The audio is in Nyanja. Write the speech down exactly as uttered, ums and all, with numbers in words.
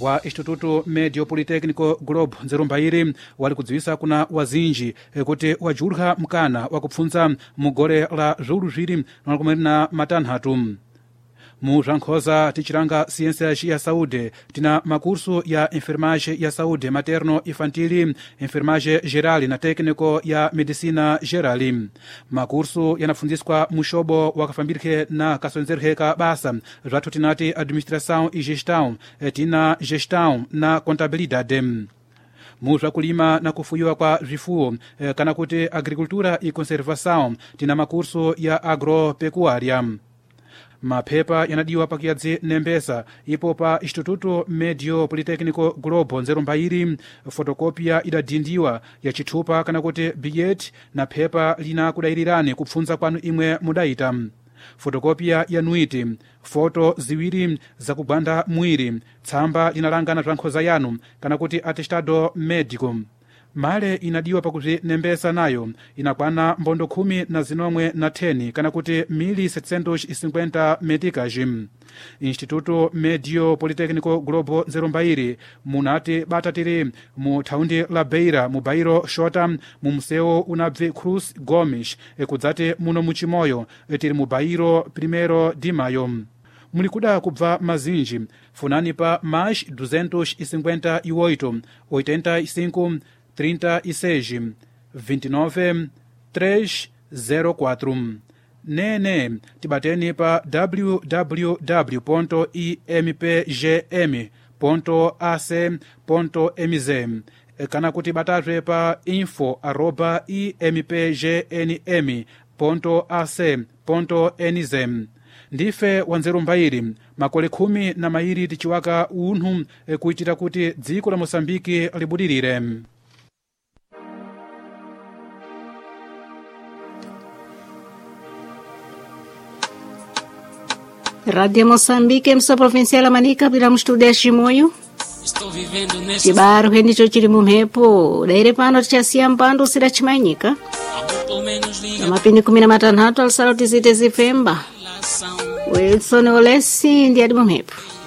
wa Instituto Medio Politécnico Globo zero mbairi wali kudziwisa kuna wazinji kuti wajulha mkana wakupfunza mugole la zulu zviri nalakumene na matanhatu. Mu Rankhosa tichiranga ciências ya saúde tina makurso ya enfermagem ya saúde materno infantil, enfermagem geral na técnico ya medicina geral. Makurso yanapfunziswa mushobo wakafambirike na kasonzerheka basa zvathu tinati administração e gestão, tina gestão na contabilidade. Mu zvakulima na kufuyiwa kwa zvifuwo kana kuti agricultura e conservação tina makurso ya agropecuária. Maphepa yanadiwa pakiyadzi nembesa ipo pa Instituto Medio Politécnico Globo zero mbairi fotokopia idadindiwa ya chithupa kana kuti bilhete na phepa lina kudayirirani kupfunza kwanu imwe mudayita. Fotokopia yanuiti, foto ziwiri zakugwanda mwiri, tsamba linalangana Rankhosa yanu kana kuti atestado médico. Male inadiwa pakuzvinembesa nayo inakwana mbondo khumi na zinomwe na theni kana kuti mili setecentos e cinquenta meticas. Instituto Medio Politécnico Globo zero mbairi munati bata tiri mu thaundi la Beira mu bairo Xota mu museu unabve Cruz Gomes ekudzati muno muchimoyo tiri mu bairo Primeiro de Maio. Mulikuda kubva mazinji funani pa mais duzentos e cinquenta e oito, oitenta e cinco, trinta e seis, vinte e nove, trezentos e quatro. Nene tibateni pa w w w ponto i m p g m ponto a c ponto m z kana kuti batazve pa info arroba i m p g n m ponto a c ponto n z. Ndife wanzeru mbairi makole khumi na mairi tichiwaka unthu kuitira kuti dziko la Mosambiki libudirire. Rádio Moçambique, emissora provincial Manica, viramos tudo este moio. Chibaru rendicho chiri mumhepo, daire pano tichasiambando sirachimanyika. Amapini kumi na matanhatu alisalo tizite zifemba. Wilson Olesi ndiye mumhepo.